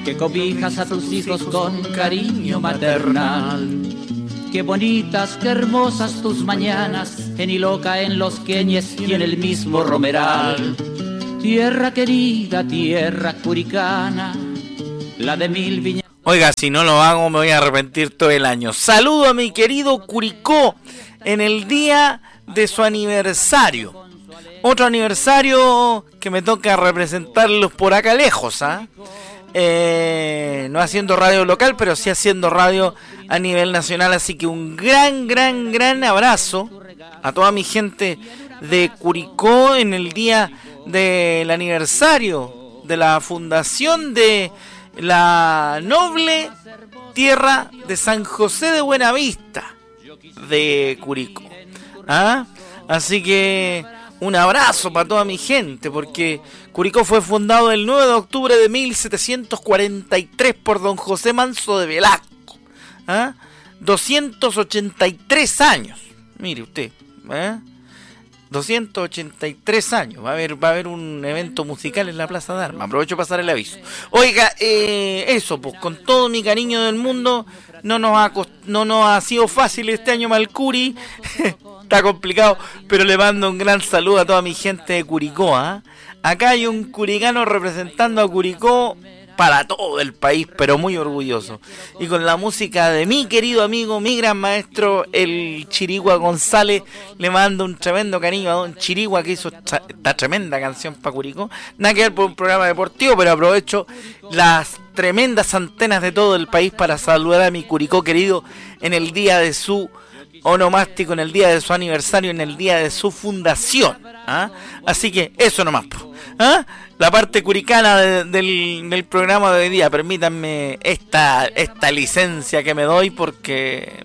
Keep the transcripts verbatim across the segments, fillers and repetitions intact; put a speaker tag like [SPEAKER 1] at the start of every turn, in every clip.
[SPEAKER 1] que cobijas a tus hijos con cariño maternal. Qué bonitas, qué hermosas tus mañanas, en Iloca, en Los Queñes y en el mismo Romeral. Tierra querida, tierra curicana, la de mil viñas.
[SPEAKER 2] Oiga, si no lo hago me voy a arrepentir todo el año. Saludo a mi querido Curicó en el día de su aniversario. Otro aniversario que me toca representarlos por acá lejos, ¿ah? ¿eh? Eh, no haciendo radio local, pero sí haciendo radio a nivel nacional. Así que un gran, gran, gran abrazo a toda mi gente de Curicó en el día del aniversario de la fundación de la noble tierra de San José de Buenavista de Curicó. ¿Ah? Así que un abrazo para toda mi gente, porque Curicó fue fundado el nueve de octubre de mil setecientos cuarenta y tres por don José Manso de Velasco. ¿Ah? doscientos ochenta y tres años. Mire usted, ¿eh? doscientos ochenta y tres años. Va a haber, va a haber un evento musical en la Plaza de Armas. Aprovecho para pasar el aviso. Oiga, eh, eso, pues con todo mi cariño del mundo, no nos ha, cost- no nos ha sido fácil este año Malcuri. Está complicado, pero le mando un gran saludo a toda mi gente de Curicó. ¿eh? Acá hay un curicano representando a Curicó para todo el país, pero muy orgulloso. Y con la música de mi querido amigo, mi gran maestro, el Chirigua González, le mando un tremendo cariño a don Chirigua, que hizo esta, esta tremenda canción para Curicó. Nada que ver por un programa deportivo, pero aprovecho las tremendas antenas de todo el país para saludar a mi Curicó querido en el día de su onomástico, en el día de su aniversario, en el día de su fundación. ¿Ah? Así que eso nomás. ¿Ah? La parte curicana de, del, del programa de hoy día. Permítanme esta, esta licencia que me doy porque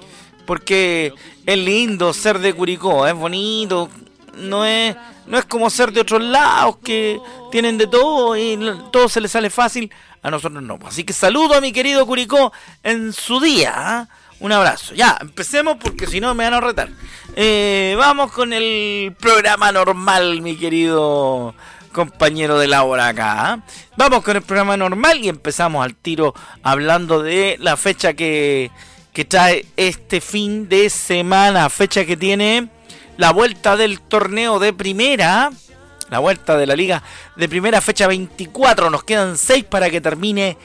[SPEAKER 2] porque es lindo ser de Curicó, es bonito, no es, no es como ser de otros lados que tienen de todo y todo se les sale fácil. A nosotros no. Así que saludo a mi querido Curicó en su día. ¿eh? Un abrazo. Ya, empecemos porque si no me van a retar. Eh, vamos con el programa normal, mi querido compañero de la hora acá. ¿eh? Vamos con el programa normal y empezamos al tiro hablando de la fecha que, que trae este fin de semana. Fecha que tiene la vuelta del torneo de primera. La vuelta de la liga de primera, fecha veinticuatro. Nos quedan seis para que termine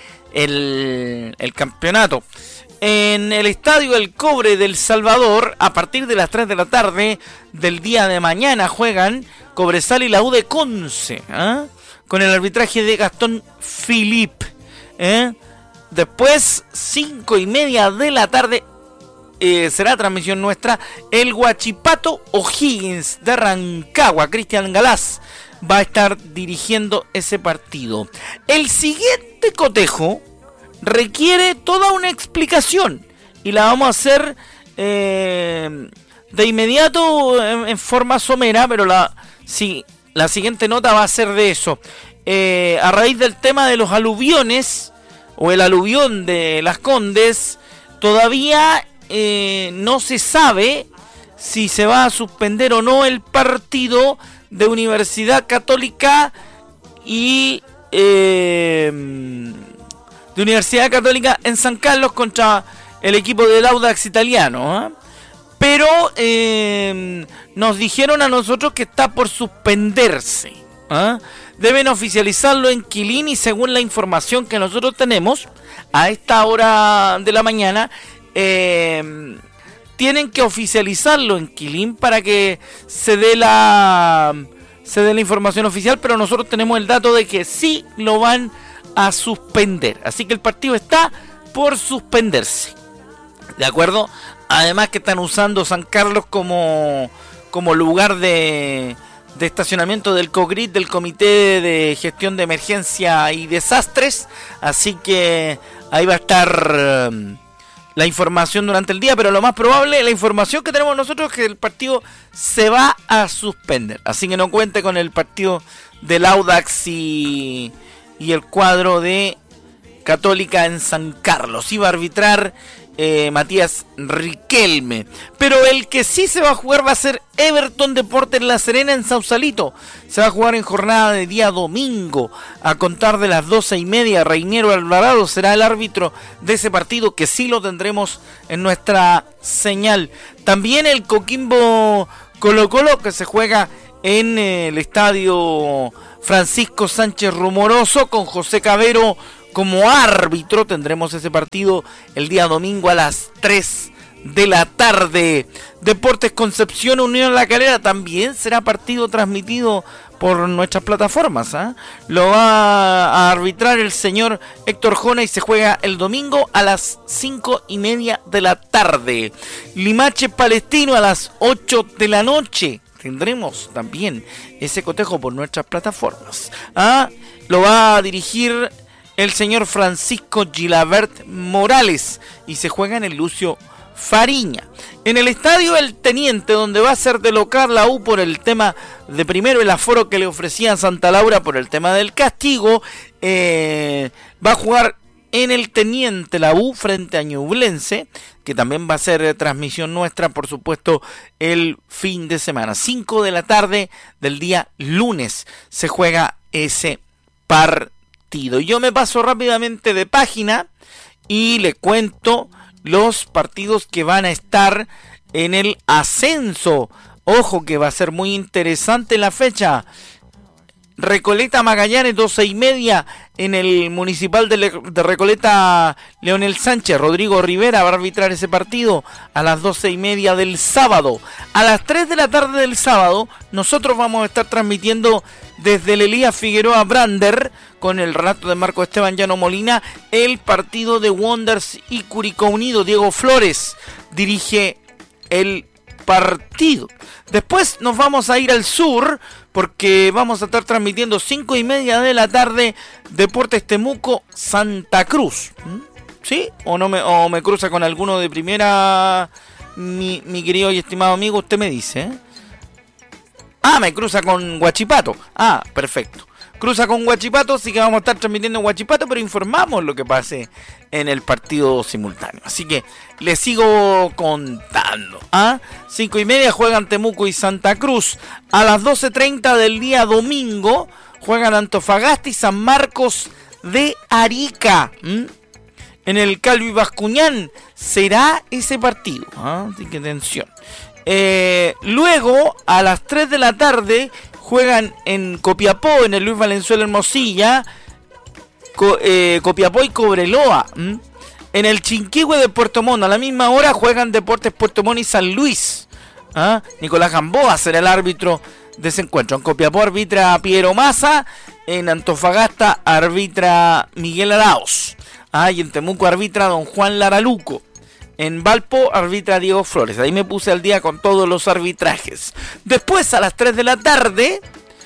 [SPEAKER 2] el, el campeonato. En el Estadio El Cobre del Salvador, a partir de las tres de la tarde del día de mañana, juegan Cobresal y la U de Conce, ¿eh? con el arbitraje de Gastón Philippe. ¿eh? Después, cinco y media de la tarde, eh, será transmisión nuestra, el Huachipato O'Higgins de Rancagua. Cristian Galás va a estar dirigiendo ese partido. El siguiente cotejo requiere toda una explicación y la vamos a hacer eh, de inmediato en, en forma somera, pero la, sí, la siguiente nota va a ser de eso. Eh, a raíz del tema de los aluviones o el aluvión de Las Condes, todavía eh, no se sabe si se va a suspender o no el partido de Universidad Católica y eh, de Universidad Católica en San Carlos contra el equipo del Audax italiano. ¿eh? Pero eh, nos dijeron a nosotros que está por suspenderse. ¿eh? Deben oficializarlo en Quilín y según la información que nosotros tenemos a esta hora de la mañana, eh, tienen que oficializarlo en Quilín para que se dé la se dé la información oficial, pero nosotros tenemos el dato de que sí lo van a suspender. Así que el partido está por suspenderse. ¿De acuerdo? Además que están usando San Carlos como, como lugar de, de estacionamiento del COGRID, del Comité de Gestión de Emergencia y Desastres. Así que ahí va a estar um, la información durante el día, pero lo más probable, la información que tenemos nosotros es que el partido se va a suspender. Así que no cuente con el partido del Audax y, y el cuadro de Católica en San Carlos. Iba a arbitrar eh, Matías Riquelme. Pero el que sí se va a jugar va a ser Everton Deportes La Serena en Sausalito. Se va a jugar en jornada de día domingo a contar de las doce y media. Reiniero Alvarado será el árbitro de ese partido, que sí lo tendremos en nuestra señal. También el Coquimbo Colo Colo, que se juega en el estadio Francisco Sánchez Rumoroso con José Cabero como árbitro. Tendremos ese partido el día domingo a las tres de la tarde. Deportes Concepción Unión La Calera también será partido transmitido por nuestras plataformas, ¿eh? Lo va a arbitrar el señor Héctor Jona y se juega el domingo a las cinco y media de la tarde. Limache Palestino a las ocho de la noche. Tendremos también ese cotejo por nuestras plataformas. ¿Ah? Lo va a dirigir el señor Francisco Gilabert Morales y se juega en el Lucio Fariña. En el estadio El Teniente, donde va a ser de local la U por el tema de primero el aforo que le ofrecían Santa Laura por el tema del castigo, eh, va a jugar en el Teniente la U frente a Ñublense, que también va a ser transmisión nuestra, por supuesto, el fin de semana. cinco de la tarde del día lunes se juega ese partido. Yo me paso rápidamente de página y le cuento los partidos que van a estar en el ascenso. Ojo que va a ser muy interesante la fecha. Recoleta Magallanes, doce y media en el Municipal de, Le- de Recoleta. Leonel Sánchez, Rodrigo Rivera va a arbitrar ese partido a las doce y media del sábado. A las tres de la tarde del sábado nosotros vamos a estar transmitiendo desde el Elías Figueroa Brander, con el relato de Marco Esteban Llano Molina, el partido de Wonders y Curicó Unido. Diego Flores dirige el partido. Después nos vamos a ir al sur, porque vamos a estar transmitiendo cinco y media de la tarde Deportes Temuco Santa Cruz. ¿Sí? ¿O no me, o me cruza con alguno de primera, mi, mi querido y estimado amigo? Usted me dice, ¿eh? Ah, me cruza con Huachipato. Ah, perfecto. Cruza con Huachipato, así que vamos a estar transmitiendo en Huachipato, pero informamos lo que pase en el partido simultáneo. Así que les sigo contando. ¿Ah? Cinco y media juegan Temuco y Santa Cruz. A las doce treinta del día domingo juegan Antofagasta y San Marcos de Arica. ¿Mm? En el Calvi Bascuñán será ese partido. ¿Ah? Así que atención. Eh, luego, a las tres de la tarde, juegan en Copiapó, en el Luis Valenzuela Hermosilla, Co, eh, Copiapó y Cobreloa. ¿Mm? En el Chinquihue de Puerto Montt, a la misma hora, juegan Deportes Puerto Montt y San Luis. ¿Ah? Nicolás Gamboa será el árbitro de ese encuentro. En Copiapó arbitra Piero Massa, en Antofagasta arbitra Miguel Arauz. ¿Ah? Y en Temuco arbitra don Juan Laraluco. En Valpo arbitra Diego Flores. Ahí me puse al día con todos los arbitrajes. Después, a las tres de la tarde,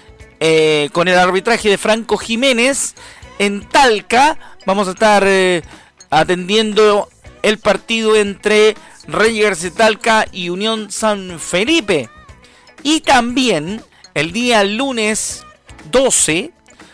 [SPEAKER 2] eh, con el arbitraje de Franco Jiménez, en Talca, vamos a estar eh, atendiendo el partido entre Reyes de Talca y Unión San Felipe. Y también, el día lunes doce,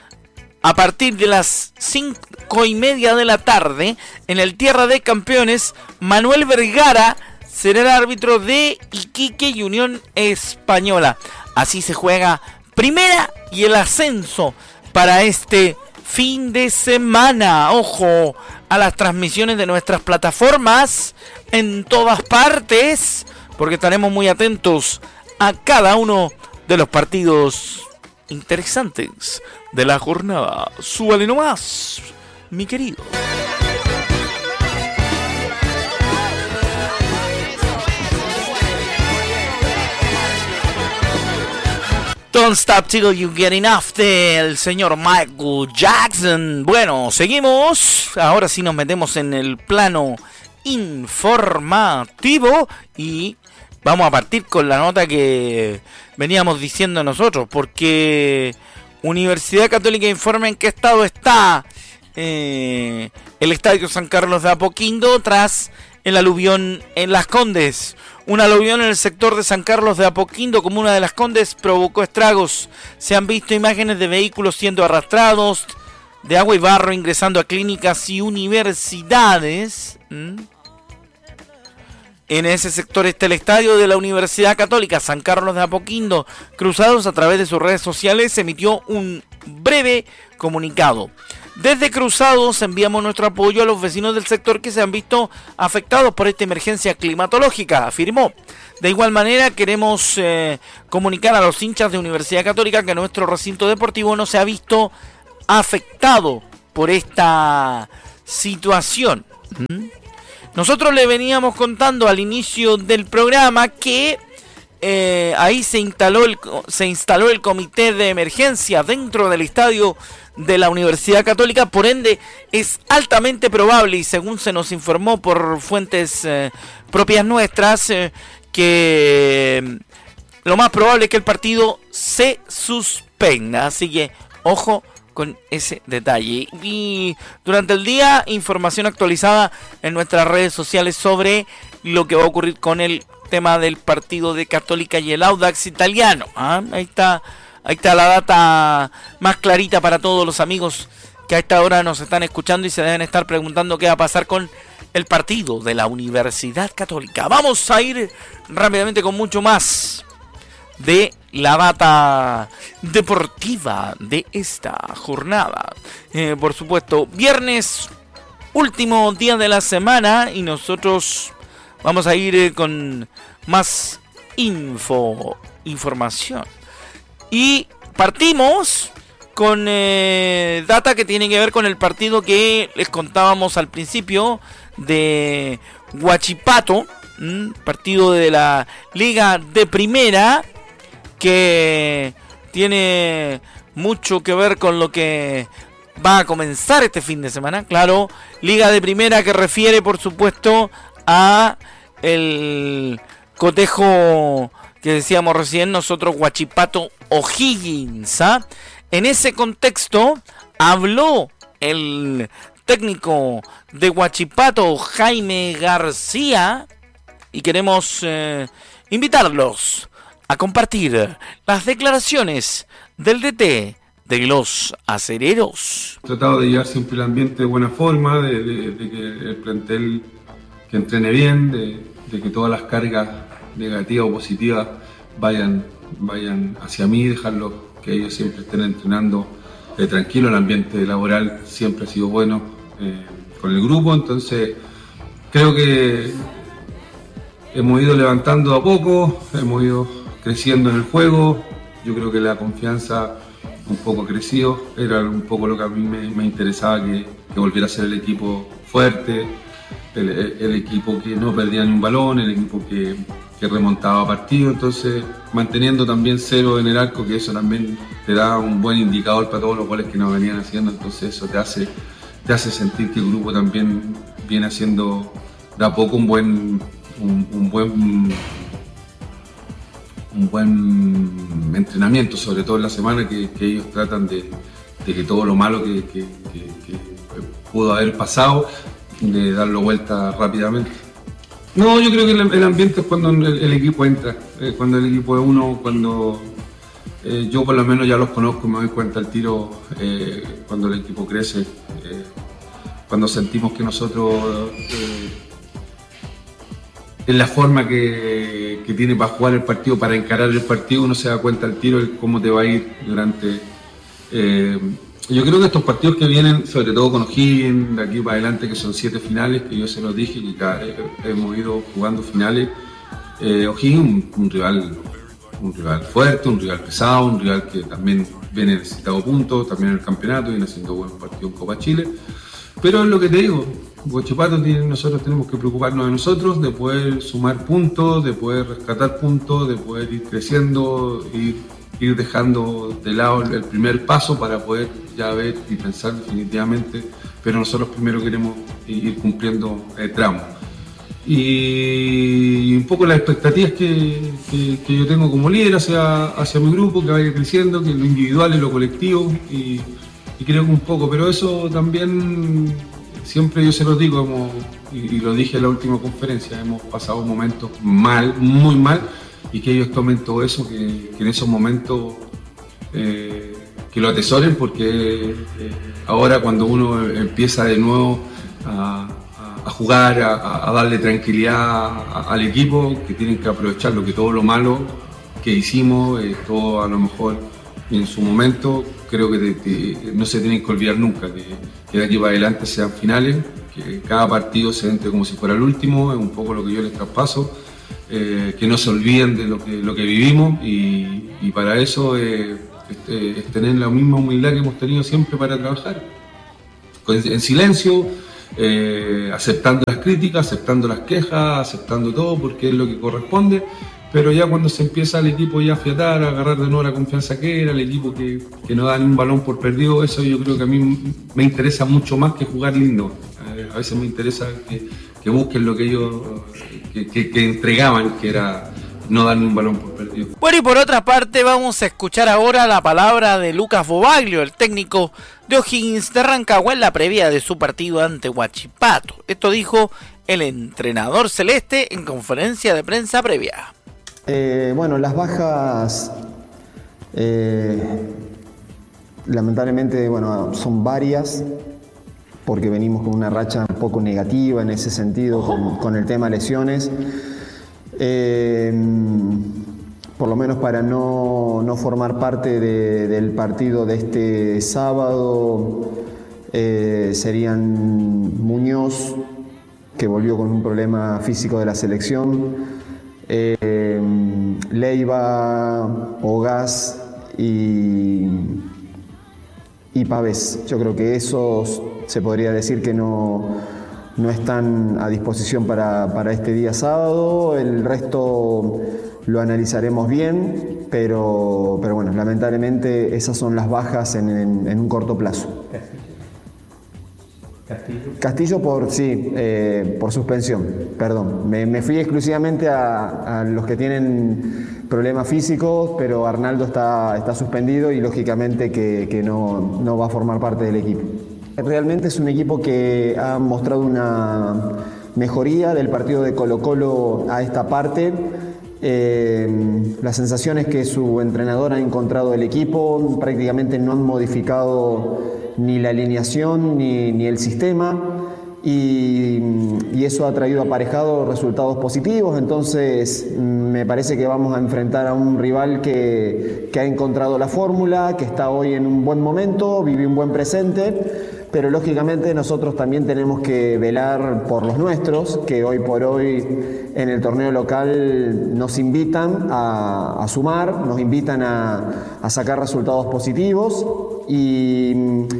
[SPEAKER 2] a partir de las cinco y media de la tarde, en el Tierra de Campeones, Manuel Vergara será el árbitro de Iquique y Unión Española. Así se juega primera y el ascenso para este fin de semana. Ojo a las transmisiones de nuestras plataformas en todas partes, porque estaremos muy atentos a cada uno de los partidos interesantes de la jornada. Súbale nomás, mi querido. Don't Stop Till You Get Enough del señor Michael Jackson. Bueno, seguimos. Ahora sí nos metemos en el plano informativo y vamos a partir con la nota que veníamos diciendo nosotros, porque Universidad Católica informa en qué estado está eh, el Estadio San Carlos de Apoquindo tras el aluvión en Las Condes. Un aluvión en el sector de San Carlos de Apoquindo, comuna de Las Condes, provocó estragos. Se han visto imágenes de vehículos siendo arrastrados, de agua y barro ingresando a clínicas y universidades. ¿Mm? En ese sector está el estadio de la Universidad Católica San Carlos de Apoquindo. Cruzados, a través de sus redes sociales, emitió un breve comunicado. Desde Cruzados enviamos nuestro apoyo a los vecinos del sector que se han visto afectados por esta emergencia climatológica, afirmó. De igual manera, queremos eh, comunicar a los hinchas de Universidad Católica que nuestro recinto deportivo no se ha visto afectado por esta situación. ¿Mm? Nosotros le veníamos contando al inicio del programa que eh, ahí se instaló, el, se instaló el comité de emergencia dentro del estadio de la Universidad Católica, por ende es altamente probable, y según se nos informó por fuentes eh, propias nuestras, eh, que lo más probable es que el partido se suspenda, así que ojo con ese detalle. Y durante el día, información actualizada en nuestras redes sociales sobre lo que va a ocurrir con el tema del partido de Católica y el Audax italiano. ¿Ah? Ahí está, ahí está la data más clarita para todos los amigos que a esta hora nos están escuchando y se deben estar preguntando qué va a pasar con el partido de la Universidad Católica. Vamos a ir rápidamente con mucho más de la data deportiva de esta jornada. Eh, por supuesto, viernes, último día de la semana, y nosotros vamos a ir eh, con más info, información. Y partimos con eh, data que tiene que ver con el partido que les contábamos al principio de Huachipato, ¿m? partido de la Liga de Primera, que tiene mucho que ver con lo que va a comenzar este fin de semana. Claro, Liga de Primera que refiere, por supuesto, a el cotejo que decíamos recién nosotros, Huachipato O'Higgins. ¿Ah? En ese contexto habló el técnico de Huachipato, Jaime García, y queremos eh, invitarlos a compartir las declaraciones del D T de los acereros.
[SPEAKER 3] He tratado de llevar siempre el ambiente de buena forma, de, de, de que el plantel que entrene bien, de, de que todas las cargas negativas o positivas vayan, vayan hacia mí, dejarlos que ellos siempre estén entrenando eh, tranquilo. El ambiente laboral siempre ha sido bueno eh, con el grupo, entonces creo que hemos ido levantando a poco, hemos ido creciendo en el juego. Yo creo que la confianza un poco crecido, era un poco lo que a mí me, me interesaba, que, que volviera a ser el equipo fuerte, el, el equipo que no perdía ni un balón, el equipo que, que remontaba partido, entonces manteniendo también cero en el arco, que eso también te da un buen indicador para todos los goles que nos venían haciendo, entonces eso te hace, te hace sentir que el grupo también viene haciendo de a poco un buen, un, un buen un buen entrenamiento, sobre todo en la semana, que, que ellos tratan de, de que todo lo malo que, que, que, que pudo haber pasado, de darlo vuelta rápidamente. No, yo creo que el, el ambiente es cuando el, el equipo entra, eh, cuando el equipo es uno, cuando eh, yo por lo menos ya los conozco, me doy cuenta al tiro eh, cuando el equipo crece, eh, cuando sentimos que nosotros eh, en la forma que, que tiene para jugar el partido, para encarar el partido, uno se da cuenta al tiro de cómo te va a ir durante... Eh, yo creo que estos partidos que vienen, sobre todo con O'Higgins, de aquí para adelante, que son siete finales, que yo se los dije, que cada, eh, hemos ido jugando finales. Eh, O'Higgins, un, un, rival, un rival fuerte, un rival pesado, un rival que también viene necesitado puntos, también en el campeonato, viene haciendo buenos partidos en Copa Chile. Pero es lo que te digo, Huachipato tiene, nosotros tenemos que preocuparnos de nosotros, de poder sumar puntos, de poder rescatar puntos, de poder ir creciendo, ir, ir dejando de lado el primer paso para poder ya ver y pensar definitivamente, pero nosotros primero queremos ir cumpliendo el tramo. Y un poco las expectativas que, que, que yo tengo como líder hacia, hacia mi grupo, que vaya creciendo, que lo individual y lo colectivo, y, y creo que un poco, pero eso también siempre yo se los digo, hemos, y, y lo dije en la última conferencia, hemos pasado momentos mal, muy mal, y que ellos tomen todo eso, que, que en esos momentos eh, que lo atesoren, porque eh, ahora cuando uno empieza de nuevo a, a jugar, a, a darle tranquilidad a, al equipo, que tienen que aprovechar lo que todo lo malo que hicimos, eh, todo a lo mejor en su momento, creo que te, te, no se tienen que olvidar nunca, que, que de aquí para adelante sean finales, que cada partido se entre como si fuera el último, es un poco lo que yo les traspaso, eh, que no se olviden de lo que, lo que vivimos y, y para eso eh, es, es tener la misma humildad que hemos tenido siempre para trabajar, en silencio, eh, aceptando las críticas, aceptando las quejas, aceptando todo porque es lo que corresponde. Pero ya cuando se empieza el equipo ya a fiatar, a agarrar de nuevo la confianza que era, el equipo que, que no da ni un balón por perdido, eso yo creo que a mí me interesa mucho más que jugar lindo. A veces me interesa que, que busquen lo que ellos que, que, que entregaban, que era no dar ni un balón por perdido.
[SPEAKER 2] Bueno, y por otra parte vamos a escuchar ahora la palabra de Lucas Bobaglio, el técnico de O'Higgins de Rancagua, en la previa de su partido ante Huachipato. Esto dijo el entrenador celeste en conferencia de prensa previa.
[SPEAKER 4] Eh, bueno, las bajas eh, lamentablemente bueno, son varias porque venimos con una racha un poco negativa en ese sentido con, con el tema lesiones. Eh, por lo menos para no, no formar parte de, del partido de este sábado eh, serían Muñoz, que volvió con un problema físico de la selección, Eh, Leiva, Ogaz y, y Pavés. Yo creo que esos se podría decir que no, no están a disposición para, para este día sábado. El resto lo analizaremos bien, pero, pero bueno, lamentablemente esas son las bajas en, en, en un corto plazo. Castillo. Castillo por, sí, eh, por suspensión, perdón. Me, me fui exclusivamente a, a los que tienen problemas físicos, pero Arnaldo está, está suspendido y lógicamente que, que no, no va a formar parte del equipo. Realmente es un equipo que ha mostrado una mejoría del partido de Colo-Colo a esta parte. Eh, la sensación es que su entrenador ha encontrado el equipo, prácticamente no han modificado ni la alineación ni, ni el sistema y, y eso ha traído aparejado resultados positivos. Entonces me parece que vamos a enfrentar a un rival que, que ha encontrado la fórmula, que está hoy en un buen momento, vive un buen presente, pero lógicamente nosotros también tenemos que velar por los nuestros, que hoy por hoy en el torneo local nos invitan a, a sumar, nos invitan a, a sacar resultados positivos y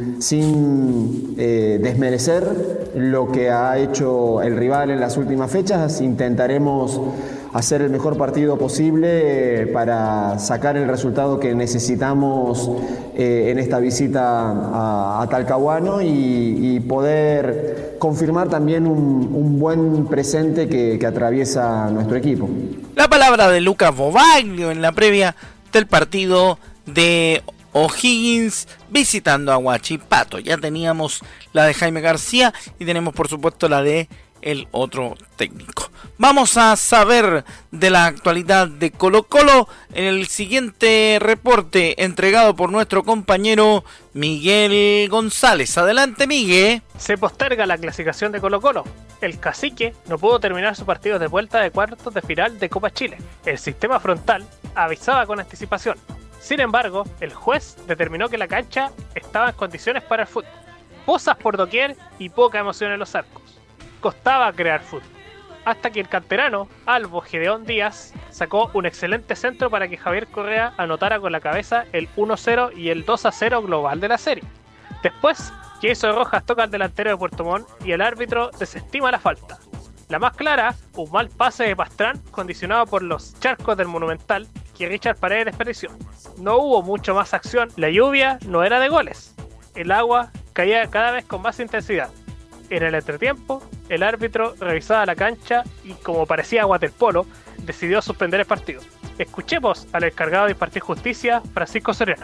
[SPEAKER 4] sin eh, desmerecer lo que ha hecho el rival en las últimas fechas, intentaremos hacer el mejor partido posible para sacar el resultado que necesitamos eh, en esta visita a, a Talcahuano y, y poder confirmar también un, un buen presente que, que atraviesa nuestro equipo.
[SPEAKER 2] La palabra de Lucas Bobaglio en la previa del partido de O'Higgins visitando a Huachipato. Ya teníamos la de Jaime García y tenemos por supuesto la de el otro técnico. Vamos a saber de la actualidad de Colo-Colo en el siguiente reporte entregado por nuestro compañero Miguel González. Adelante, Miguel.
[SPEAKER 5] Se posterga la clasificación de Colo-Colo. El Cacique no pudo terminar su partido de vuelta de cuartos de final de Copa Chile. El sistema frontal avisaba con anticipación. Sin embargo, el juez determinó que la cancha estaba en condiciones para el fútbol. Pozas por doquier y poca emoción en los arcos. Costaba crear fútbol, hasta que el canterano Albo Gedeón Díaz sacó un excelente centro para que Javier Correa anotara con la cabeza el uno cero y el dos a cero global de la serie. Después, Jason Rojas toca al delantero de Puerto Montt y el árbitro desestima la falta. La más clara, un mal pase de Pastrán condicionado por los charcos del Monumental que Richard Paredes desperdició. No hubo mucho más acción, la lluvia no era de goles. El agua caía cada vez con más intensidad. En el entretiempo, el árbitro revisaba la cancha y, como parecía waterpolo, decidió suspender el partido. Escuchemos al encargado de impartir justicia, Francisco Soriano.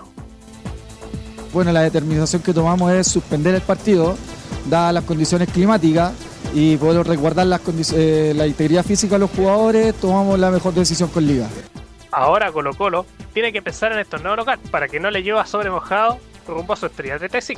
[SPEAKER 6] Bueno, la determinación que tomamos es suspender el partido, dadas las condiciones climáticas, y poder resguardar las eh, la integridad física de los jugadores. Tomamos la mejor decisión con Liga.
[SPEAKER 5] Ahora Colo-Colo tiene que pensar en el torneo local para que no le lleve a sobre mojado rumbo a su estrella treinta y cinco.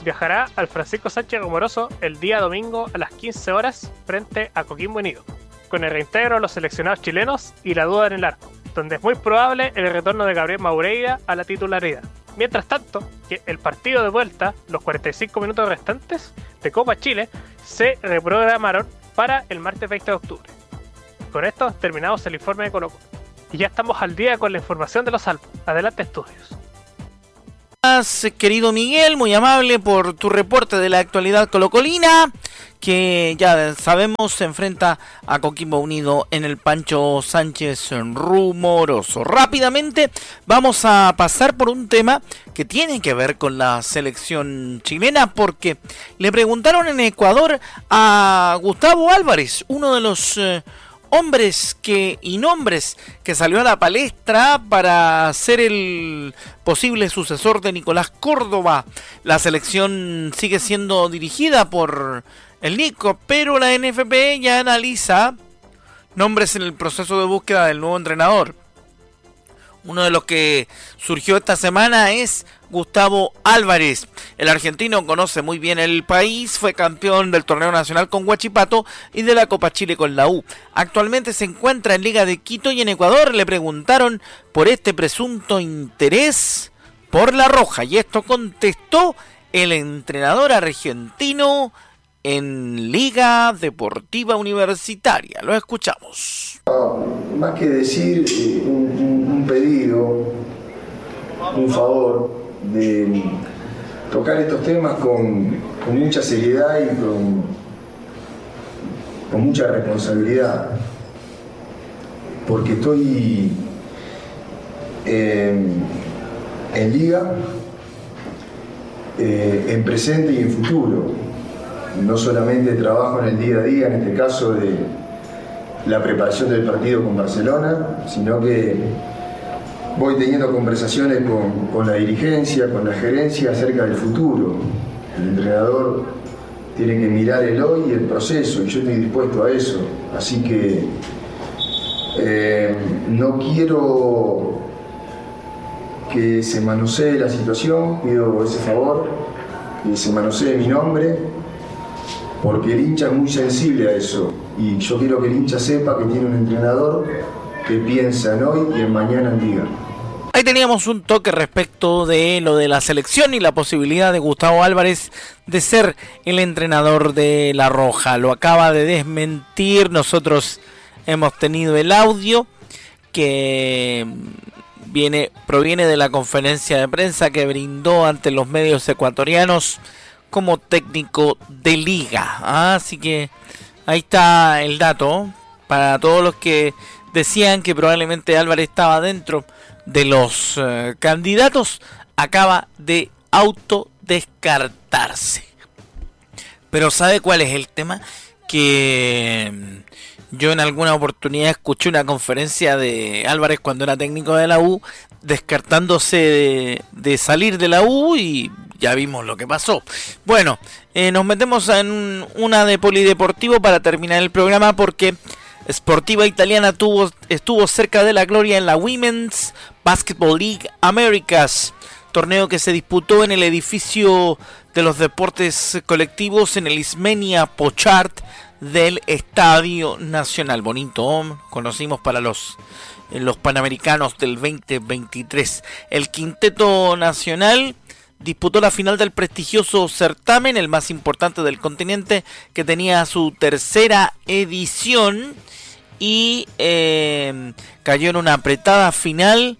[SPEAKER 5] viajará al Francisco Sánchez Romoroso el día domingo a las quince horas frente a Coquimbo Unido, con el reintegro de los seleccionados chilenos y la duda en el arco, donde es muy probable el retorno de Gabriel Maureira a la titularidad. Mientras tanto, que el partido de vuelta, los cuarenta y cinco minutos restantes de Copa Chile, se reprogramaron para el martes veinte de octubre. Con esto terminamos el informe de Colo-Colo. Y ya estamos al día con la información de los Alpos. Adelante, estudios.
[SPEAKER 2] Gracias, querido Miguel, muy amable por tu reporte de la actualidad colocolina, que ya sabemos se enfrenta a Coquimbo Unido en el Pancho Sánchez Rumoroso. Rápidamente vamos a pasar por un tema que tiene que ver con la selección chilena, porque le preguntaron en Ecuador a Gustavo Álvarez, uno de los eh, hombres que y nombres que salió a la palestra para ser el posible sucesor de Nicolás Córdoba. La selección sigue siendo dirigida por el Nico, pero la N F P ya analiza nombres en el proceso de búsqueda del nuevo entrenador. Uno de los que surgió esta semana es Gustavo Álvarez. El argentino conoce muy bien el país, fue campeón del torneo nacional con Huachipato y de la Copa Chile con la U. Actualmente se encuentra en Liga de Quito y en Ecuador. Le preguntaron por este presunto interés por la Roja y esto contestó el entrenador argentino en Liga Deportiva Universitaria. Lo escuchamos.
[SPEAKER 7] Más que decir eh, un, un pedido, un favor de tocar estos temas con, con mucha seriedad y con, con mucha responsabilidad, porque estoy eh, en Liga, eh, en presente y en futuro. No solamente trabajo en el día a día, en este caso de la preparación del partido con Barcelona, sino que voy teniendo conversaciones con, con la dirigencia, con la gerencia acerca del futuro. El entrenador tiene que mirar el hoy y el proceso, y yo estoy dispuesto a eso. Así que eh, no quiero que se manosee la situación, pido ese favor, que se manosee mi nombre, porque el hincha es muy sensible a eso, y yo quiero que el hincha sepa que tiene un entrenador que piensa en hoy y en mañana en Liga.
[SPEAKER 2] Ahí teníamos un toque respecto de lo de la selección y la posibilidad de Gustavo Álvarez de ser el entrenador de La Roja. Lo acaba de desmentir. Nosotros hemos tenido el audio que viene proviene de la conferencia de prensa que brindó ante los medios ecuatorianos como técnico de Liga. Ah, así que ahí está el dato para todos los que decían que probablemente Álvarez estaba dentro de los uh, candidatos. Acaba de autodescartarse. Pero ¿sabe cuál es el tema? Que yo en alguna oportunidad escuché una conferencia de Álvarez cuando era técnico de la U, descartándose de, de salir de la U, y ya vimos lo que pasó. Bueno, eh, nos metemos en una de polideportivo para terminar el programa, porque Sportiva Italiana tuvo, estuvo cerca de la gloria en la Women's Basketball League Americas, torneo que se disputó en el edificio de los deportes colectivos en el Ismenia Pochard del Estadio Nacional. Bonito, conocimos para los, los Panamericanos del veinte veintitrés. El quinteto nacional disputó la final del prestigioso certamen, el más importante del continente, que tenía su tercera edición, y eh, cayó en una apretada final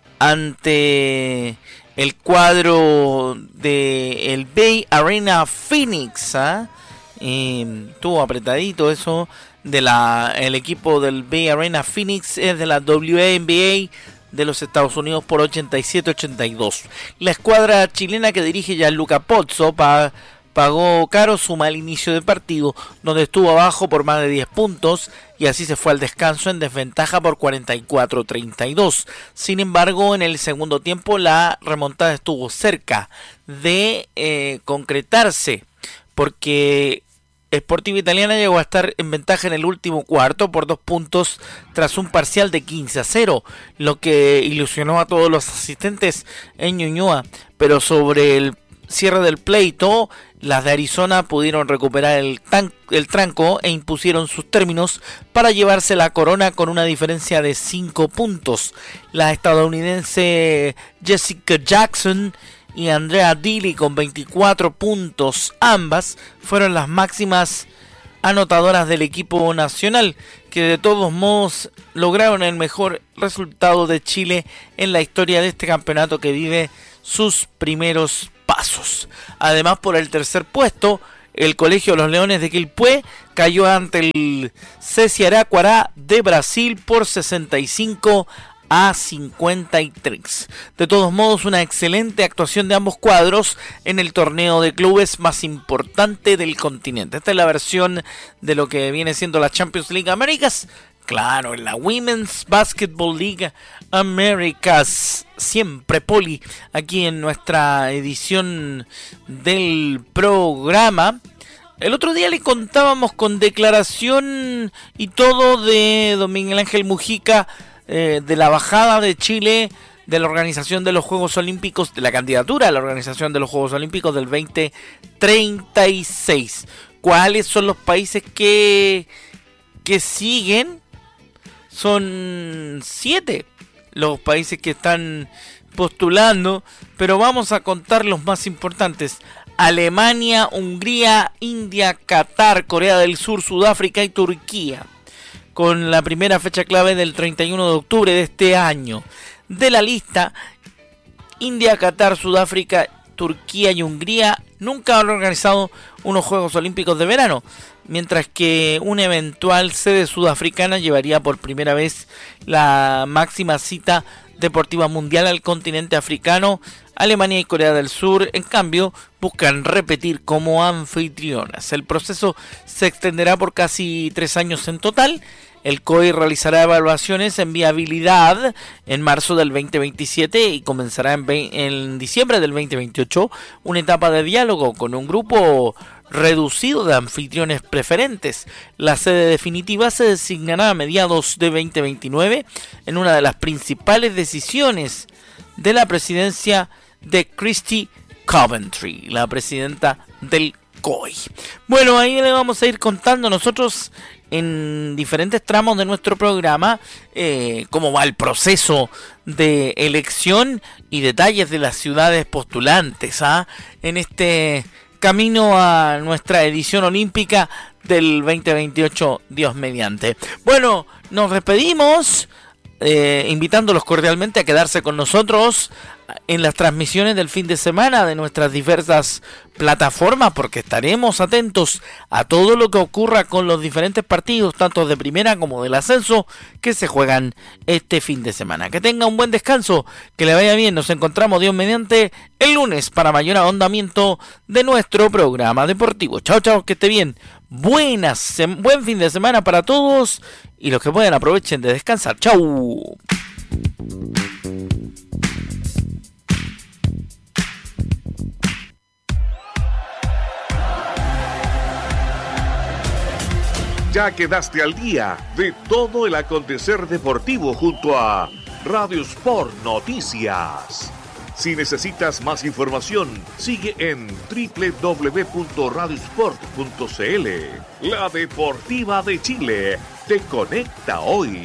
[SPEAKER 2] ante el cuadro de el Bay Arena Phoenix. ¿eh? Eh, estuvo apretadito eso de la el equipo del Bay Arena Phoenix, es de la W N B A de los Estados Unidos por ochenta y siete a ochenta y dos. La escuadra chilena que dirige Gianluca Pozzo pa, pagó caro su mal inicio de partido, donde estuvo abajo por más de diez puntos y así se fue al descanso en desventaja por cuarenta y cuatro a treinta y dos. Sin embargo, en el segundo tiempo la remontada estuvo cerca de eh, concretarse, porque Sportiva Italiana llegó a estar en ventaja en el último cuarto por dos puntos tras un parcial de quince a cero, lo que ilusionó a todos los asistentes en Ñuñoa, pero sobre el cierre del pleito, las de Arizona pudieron recuperar el, tan- el tranco e impusieron sus términos para llevarse la corona con una diferencia de cinco puntos. La estadounidense Jessica Jackson y Andrea Dilly con veinticuatro puntos, ambas fueron las máximas anotadoras del equipo nacional, que de todos modos lograron el mejor resultado de Chile en la historia de este campeonato que vive sus primeros pasos. Además, por el tercer puesto, el Colegio de los Leones de Quilpué cayó ante el C S Araraquara de Brasil por sesenta y cinco a cincuenta y tres. De todos modos, una excelente actuación de ambos cuadros en el torneo de clubes más importante del continente. Esta es la versión de lo que viene siendo la Champions League Américas. Claro, en la Women's Basketball League Americas, siempre Poli, aquí en nuestra edición del programa. El otro día le contábamos con declaración y todo de don Miguel Ángel Mujica, eh, de la bajada de Chile de la organización de los Juegos Olímpicos, de la candidatura a la organización de los Juegos Olímpicos del veinte treinta y seis. ¿Cuáles son los países que, que siguen? Son siete los países que están postulando, pero vamos a contar los más importantes. Alemania, Hungría, India, Qatar, Corea del Sur, Sudáfrica y Turquía, con la primera fecha clave del treinta y uno de octubre de este año. De la lista, India, Qatar, Sudáfrica, Turquía y Hungría nunca han organizado unos Juegos Olímpicos de verano, mientras que una eventual sede sudafricana llevaría por primera vez la máxima cita deportiva mundial al continente africano. Alemania y Corea del Sur, en cambio, buscan repetir como anfitrionas. El proceso se extenderá por casi tres años en total. El C O I realizará evaluaciones en viabilidad en marzo del veinte veintisiete y comenzará en, en diciembre del veinte veintiocho una etapa de diálogo con un grupo reducido de anfitriones preferentes. La sede definitiva se designará a mediados de veinte veintinueve en una de las principales decisiones de la presidencia de Christy Coventry, la presidenta del C O I. Bueno, ahí le vamos a ir contando nosotros en diferentes tramos de nuestro programa eh, cómo va el proceso de elección y detalles de las ciudades postulantes, ¿ah? en este camino a nuestra edición olímpica del veinte veintiocho, Dios mediante. Bueno, nos despedimos eh, invitándolos cordialmente a quedarse con nosotros en las transmisiones del fin de semana de nuestras diversas plataformas, porque estaremos atentos a todo lo que ocurra con los diferentes partidos, tanto de primera como del ascenso, que se juegan este fin de semana. Que tenga un buen descanso, que le vaya bien. Nos encontramos, Dios mediante, el lunes para mayor ahondamiento de nuestro programa deportivo. Chao, chao, que esté bien. Buenas, buen fin de semana para todos, y los que puedan aprovechen de descansar. Chau.
[SPEAKER 8] Ya quedaste al día de todo el acontecer deportivo junto a Radio Sport Noticias. Si necesitas más información, sigue en doble u doble u doble u punto radio sport punto c l. La Deportiva de Chile te conecta hoy.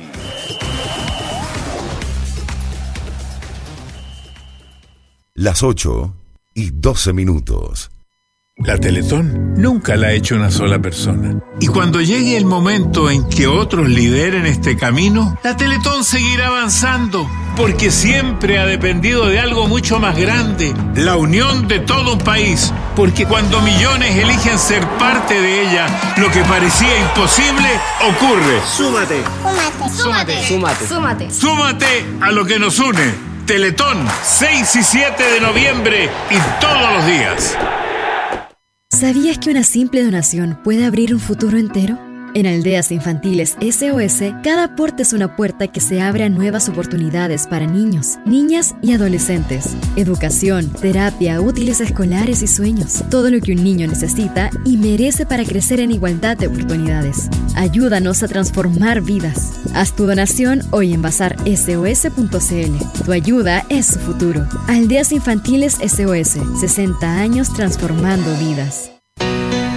[SPEAKER 9] Las ocho y doce minutos.
[SPEAKER 10] La Teletón nunca la ha hecho una sola persona. Y cuando llegue el momento en que otros lideren este camino, la Teletón seguirá avanzando, porque siempre ha dependido de algo mucho más grande, la unión de todo un país. Porque cuando millones eligen ser parte de ella, lo que parecía imposible ocurre.
[SPEAKER 11] Súmate. Súmate. Súmate. Súmate. Súmate.
[SPEAKER 10] Súmate a lo que nos une. Teletón, seis y siete de noviembre y todos los días.
[SPEAKER 12] ¿Sabías que una simple donación puede abrir un futuro entero? En Aldeas Infantiles S O S, cada aporte es una puerta que se abre a nuevas oportunidades para niños, niñas y adolescentes. Educación, terapia, útiles escolares y sueños. Todo lo que un niño necesita y merece para crecer en igualdad de oportunidades. Ayúdanos a transformar vidas. Haz tu donación hoy en bazar S O S punto C L. Tu ayuda es su futuro. Aldeas Infantiles S O S, sesenta años transformando vidas.